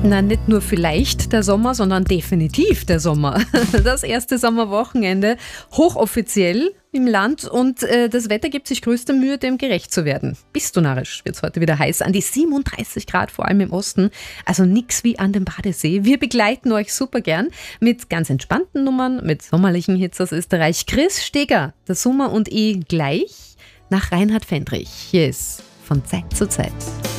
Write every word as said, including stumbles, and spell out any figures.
Na, nicht nur vielleicht der Sommer, sondern definitiv der Sommer. Das erste Sommerwochenende, hochoffiziell im Land und äh, das Wetter gibt sich größte Mühe, dem gerecht zu werden. Bist du narrisch, wird es heute wieder heiß, an die siebenunddreißig Grad, vor allem im Osten. Also nix wie an dem Badesee. Wir begleiten euch super gern mit ganz entspannten Nummern, mit sommerlichen Hits aus Österreich. Chris Steger, der Sommer und ich gleich nach Reinhard Fendrich. Hier ist von Zeit zu Zeit.